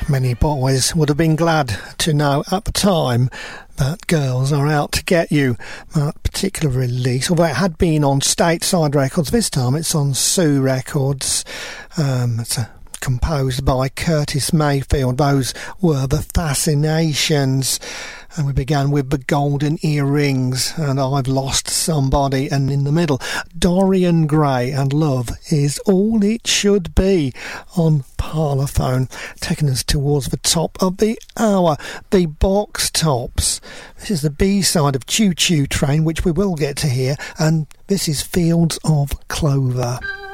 Many boys would have been glad to know at the time that Girls Are Out to Get You. That particular release, although it had been on Stateside Records, this time it's on Sue Records. It's composed by Curtis Mayfield. Those were the Fascinations. And we began with The Golden Earrings and I've Lost Somebody, and in the middle Dorian Gray and Love Is All It Should Be on Parlophone, taking us towards the top of the hour, the Box Tops. This is the B-side of Choo Choo Train, which we will get to hear, and this is Fields of Clover.